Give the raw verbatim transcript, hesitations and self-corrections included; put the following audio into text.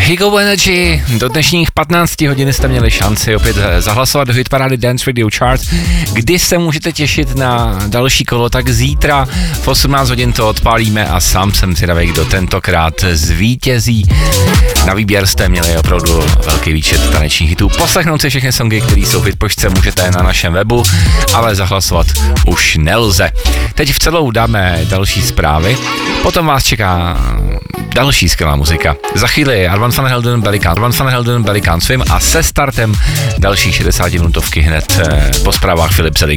Higo Energy, do dnešních patnácti hodin jste měli šanci opět zahlasovat do hitparády Dance Radio Charts, kdy se můžete těšit na další kolo, tak zítra v osmnáct hodin to odpálíme a sám jsem zvědavý, kdo tentokrát zvítězí. Na výběr jste měli opravdu velký výčet tanečních hitů. Poslechnout si všechny songy, které jsou v hitpočtce, můžete na našem webu, ale zahlasovat už nelze. Teď v celou dáme další zprávy, potom vás čeká další skvělá muzika. Za chvíli Armand van Helden, Belly Armand van Helden, Belly Swim a se startem další šedesátiminutovky hned eh, po zprávách Filip Zeling.